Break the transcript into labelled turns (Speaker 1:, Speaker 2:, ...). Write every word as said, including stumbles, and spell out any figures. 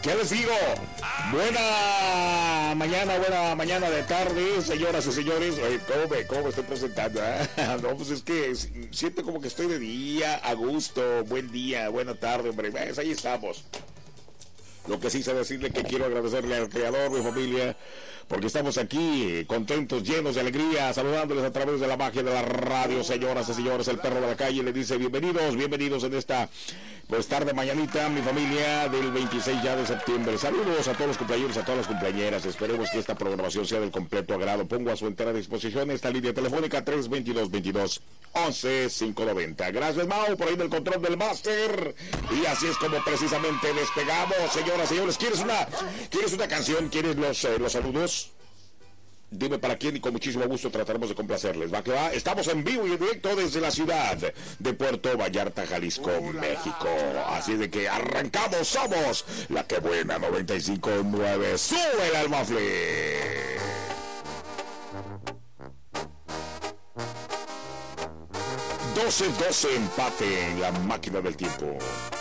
Speaker 1: ¿Qué les digo? Buena mañana, buena mañana de tarde, señoras y señores. Oye, ¿cómo me, cómo me estoy presentando? ¿Eh? No, pues es que siento como que estoy de día, a gusto, buen día, buena tarde, hombre. Pues ahí estamos. Lo que sí sé decirle que quiero agradecerle al Creador, mi familia, porque estamos aquí contentos, llenos de alegría, saludándoles a través de la magia de la radio, señoras y señores. El perro de la calle le dice bienvenidos, bienvenidos en esta pues tarde mañanita, mi familia, del veintiséis ya de septiembre. Saludos a todos los cumpleaños, a todas las cumpleañeras. Esperemos que esta programación sea del completo agrado. Pongo a su entera disposición esta línea telefónica tres veintidós veintidós once cinco noventa. Gracias, Mau, por ahí del control del máster. Y así es como precisamente despegamos, señoras y señores. ¿Quieres una, ¿quieres una canción? ¿Quieres los, eh, los saludos? Dime para quién y con muchísimo gusto trataremos de complacerles. Va que va. Estamos en vivo y en directo desde la ciudad de Puerto Vallarta, Jalisco, México. Así de que arrancamos. Somos la que buena noventa y cinco punto nueve. Sube el almafle. doce doce empate en la máquina del tiempo.